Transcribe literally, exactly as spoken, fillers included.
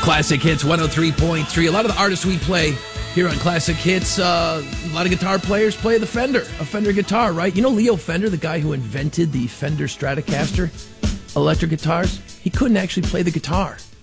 Classic Hits one oh three point three. A lot of the artists we play here on Classic Hits, uh, a lot of guitar players play the Fender, a Fender guitar, right? You know Leo Fender, the guy who invented the Fender Stratocaster electric guitars? He couldn't actually play the guitar.